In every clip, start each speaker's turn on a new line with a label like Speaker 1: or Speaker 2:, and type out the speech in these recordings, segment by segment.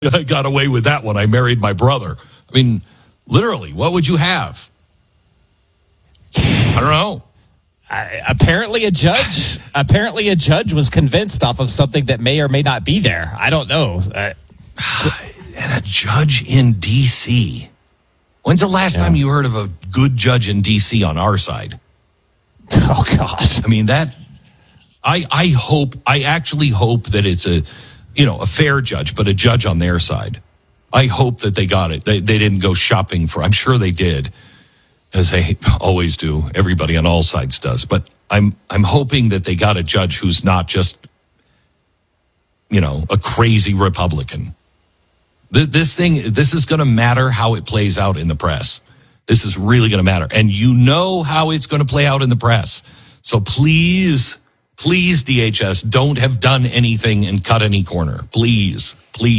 Speaker 1: I got away with that when I married my brother. I mean, literally, what would you have? I don't know.
Speaker 2: Apparently a judge was convinced off of something that may or may not be there. I don't know.
Speaker 1: And a judge in D.C. When's the last time you heard of a good judge in D.C. on our side?
Speaker 2: Oh, gosh.
Speaker 1: I mean, I actually hope that it's a fair judge, but a judge on their side. I hope that they got it. They didn't go shopping for, I'm sure they did, as they always do. Everybody on all sides does. But I'm hoping that they got a judge who's not just, a crazy Republican. This is going to matter how it plays out in the press. This is really going to matter. And you know how it's going to play out in the press. So please, DHS, don't have done anything and cut any corner. Please.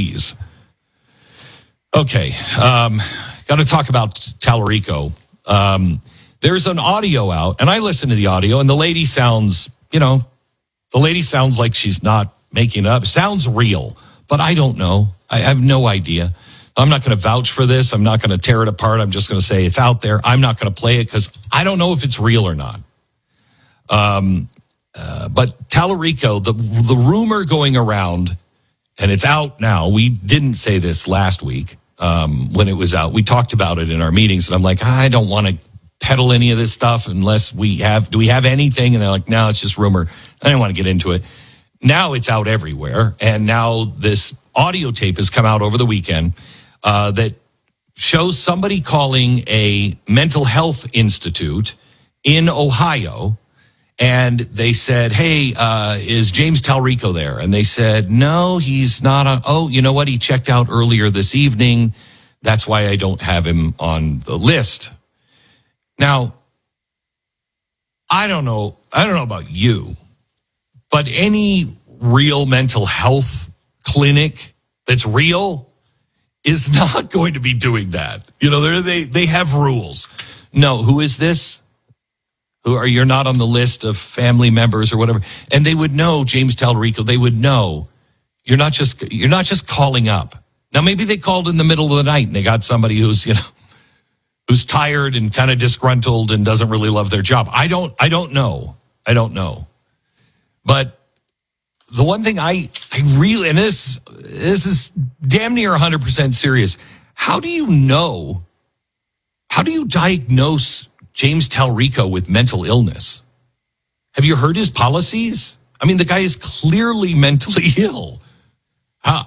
Speaker 1: Okay. Got to talk about Tallarico. There's an audio out, and I listened to the audio, and the lady sounds like she's not making it up. Sounds real, but I don't know. I have no idea. I'm not going to vouch for this. I'm not going to tear it apart. I'm just going to say it's out there. I'm not going to play it because I don't know if it's real or not. But Tallarico, the rumor going around, and it's out now. We didn't say this last week when it was out. We talked about it in our meetings, and I'm like, I don't want to peddle any of this stuff unless do we have anything? And they're like, no, it's just rumor. I didn't want to get into it. Now it's out everywhere, and now this audio tape has come out over the weekend that shows somebody calling a mental health institute in Ohio, and they said, hey, is James Tallarico there? And they said, no, he's not on. Oh, you know what? He checked out earlier this evening. That's why I don't have him on the list. Now, I don't know about you, but any real mental health clinic that's real is not going to be doing that. They have rules. No, who is this? You're not on the list of family members or whatever. And they would know, James Tallarico, they would know you're not just calling up. Now, maybe they called in the middle of the night and they got somebody who's tired and kind of disgruntled and doesn't really love their job. I don't know. But the one thing I really, and this is damn near 100% serious. How do you diagnose James Tallarico with mental illness? Have you heard his policies? I mean, the guy is clearly mentally ill. I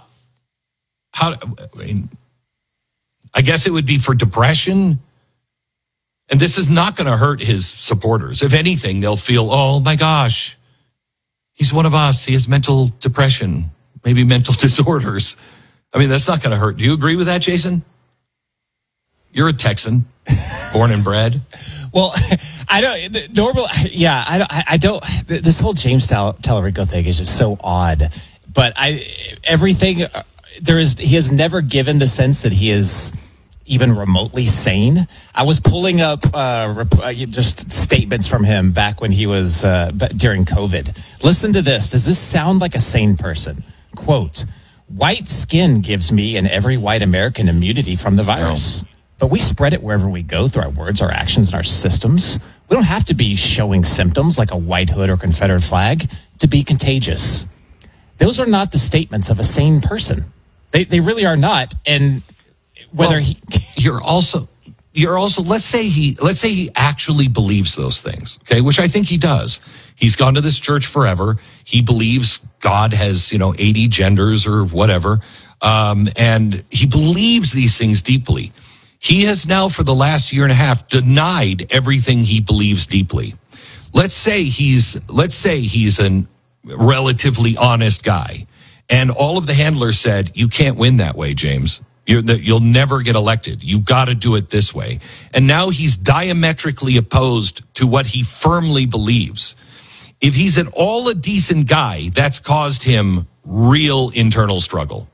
Speaker 1: guess it would be for depression. And this is not going to hurt his supporters. If anything, they'll feel, oh my gosh, he's one of us. He has mental depression, maybe mental disorders. I mean, that's not going to hurt. Do you agree with that, Jason? You're a Texan, born and bred.
Speaker 2: Well, I don't normally. Yeah, I don't. This whole James Tallarico thing is just so odd. But he has never given the sense that he is even remotely sane. I was pulling up just statements from him back when he was during COVID. Listen to this. Does this sound like a sane person? Quote, white skin gives me and every white American immunity from the virus. Oh. But we spread it wherever we go through our words, our actions, and our systems. We don't have to be showing symptoms like a white hood or Confederate flag to be contagious. Those are not the statements of a sane person. They really are not. And whether
Speaker 1: you're also let's say he actually believes those things, okay, which I think he does. He's gone to this church forever. He believes God has 80 genders or whatever, and he believes these things deeply. He has now for the last year and a half denied everything he believes deeply. Let's say he's a relatively honest guy, and all of the handlers said, you can't win that way, James. You'll never get elected. You got to do it this way. And now he's diametrically opposed to what he firmly believes. If he's at all a decent guy, that's caused him real internal struggle.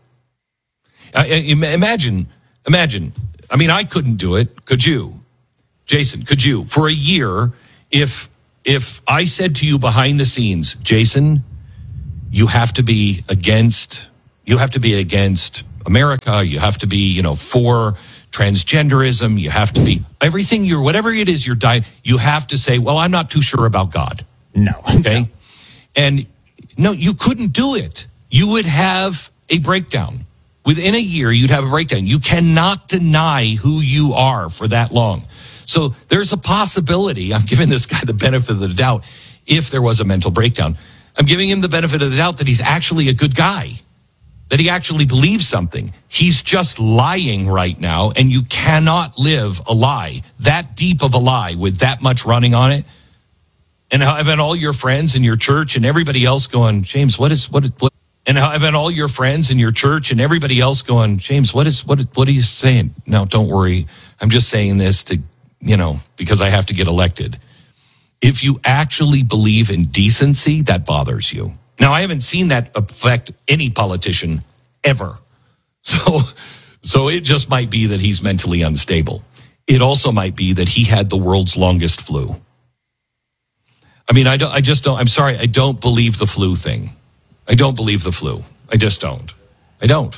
Speaker 1: Imagine. I mean, I couldn't do it. Could you? Jason, could you? For a year, if I said to you behind the scenes, Jason, you have to be against America. You have to be, for transgenderism. You have to be everything whatever it is you have to say, well, I'm not too sure about God.
Speaker 2: No.
Speaker 1: Okay. And no, you couldn't do it. You would have a breakdown. Within a year, you'd have a breakdown. You cannot deny who you are for that long. So there's a possibility, I'm giving this guy the benefit of the doubt, if there was a mental breakdown. I'm giving him the benefit of the doubt that he's actually a good guy, that he actually believes something. He's just lying right now, and you cannot live a lie, that deep of a lie with that much running on it. And having all your friends in your church and everybody else going, James, what? And having all your friends in your church and everybody else going, James, what are you saying? No, don't worry. I'm just saying this to, because I have to get elected. If you actually believe in decency, that bothers you. Now, I haven't seen that affect any politician ever. So it just might be that he's mentally unstable. It also might be that he had the world's longest flu. I mean, I'm sorry, I don't believe the flu thing. I don't believe the flu. I just don't. I don't.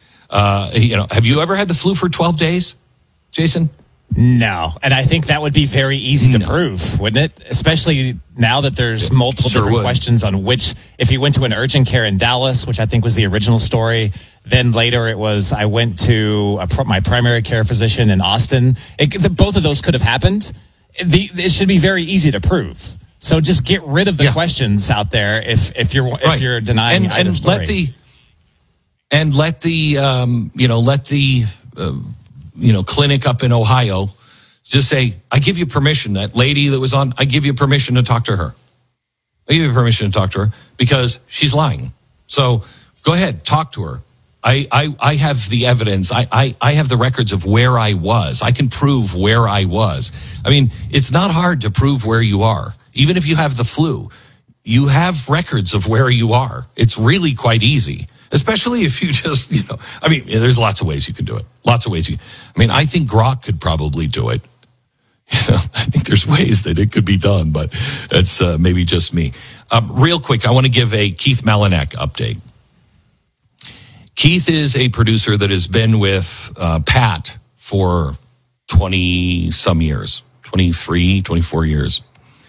Speaker 1: Have you ever had the flu for 12 days, Jason?
Speaker 2: No. And I think that would be very easy to prove, wouldn't it? Especially now that there's multiple different questions on which, if you went to an urgent care in Dallas, which I think was the original story, then later it was, I went to my primary care physician in Austin. Both of those could have happened. It should be very easy to prove. So just get rid of the questions out there if you're denying either story. Let the clinic up in Ohio just say, I give you permission. That lady that was on, I give you permission to talk to her. I give you permission to talk to her because she's lying. So go ahead, talk to her. I have the evidence. I have the records of where I was. I can prove where I was. I mean, it's not hard to prove where you are. Even if you have the flu, you have records of where you are. It's really quite easy, especially if you just, there's lots of ways you can do it. Lots of ways. I think Grok could probably do it. I think there's ways that it could be done, but it's maybe just me. Real quick, I want to give a Keith Malinak update. Keith is a producer that has been with Pat for 20-some years, 23, 24 years.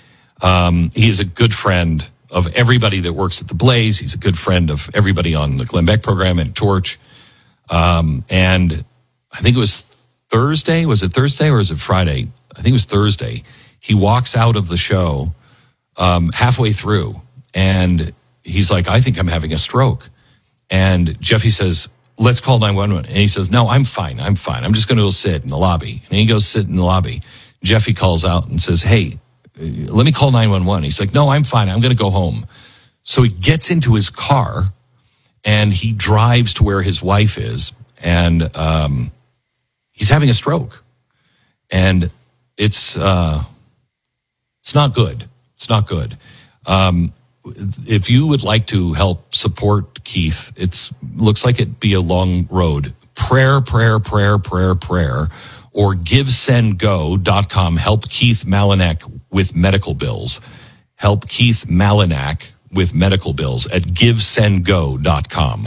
Speaker 2: He is a good friend of everybody that works at the Blaze. He's a good friend of everybody on the Glenn Beck program and Torch. And I think it was Thursday. Was it Thursday or is it Friday? I think it was Thursday. He walks out of the show halfway through, and he's like, I think I'm having a stroke. And Jeffy says, let's call 911. And he says, no, I'm fine. I'm just going to go sit in the lobby. And he goes sit in the lobby. Jeffy calls out and says, hey, let me call 911. He's like, no, I'm fine. I'm going to go home. So he gets into his car and he drives to where his wife is. And he's having a stroke. And it's not good. It's not good. If you would like to help support Keith, looks like it'd be a long road. Prayer, or GiveSendGo.com. Help Keith Malinak with medical bills. Help Keith Malinak with medical bills at GiveSendGo.com.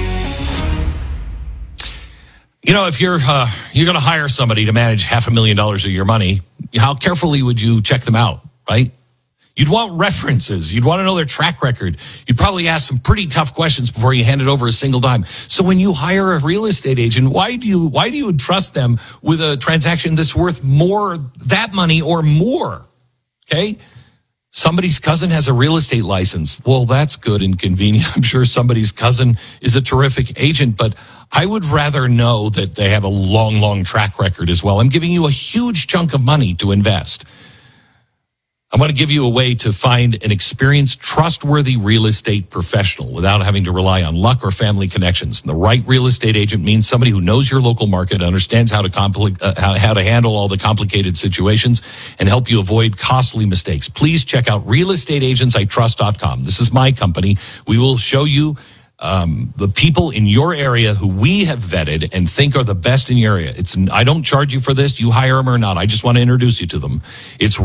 Speaker 2: If you're going to hire somebody to manage $500,000 of your money, how carefully would you check them out, right? You'd want references. You'd want to know their track record. You'd probably ask some pretty tough questions before you hand it over a single dime. So when you hire a real estate agent, why do you entrust them with a transaction that's worth more, that money or more? Okay? Somebody's cousin has a real estate license. Well, that's good and convenient. I'm sure somebody's cousin is a terrific agent, but I would rather know that they have a long, long track record as well. I'm giving you a huge chunk of money to invest. I want to give you a way to find an experienced, trustworthy real estate professional without having to rely on luck or family connections. And the right real estate agent means somebody who knows your local market, understands how to handle all the complicated situations, and help you avoid costly mistakes. Please check out realestateagentsitrust.com. This is my company. We will show you the people in your area who we have vetted and think are the best in your area. I don't charge you for this. You hire them or not. I just want to introduce you to them. It's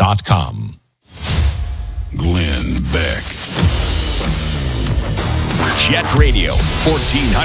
Speaker 2: realestateagentsitrust.com.
Speaker 3: Glenn Beck. Jet Radio, 1400.